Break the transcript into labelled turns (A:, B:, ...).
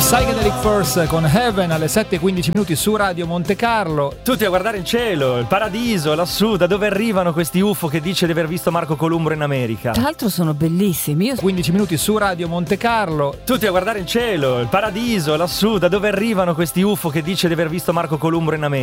A: Psychedelic Force con Heaven alle 7:15 su Radio Monte Carlo.
B: Tutti a guardare il cielo, il paradiso, lassù, da dove arrivano questi UFO che dice di aver visto Marco Columbo in America.
C: Tra l'altro sono bellissimi.
A: 15 minuti su Radio Monte Carlo.
B: Tutti a guardare il cielo, il paradiso, lassù, da dove arrivano questi UFO che dice di aver visto Marco Columbo in America.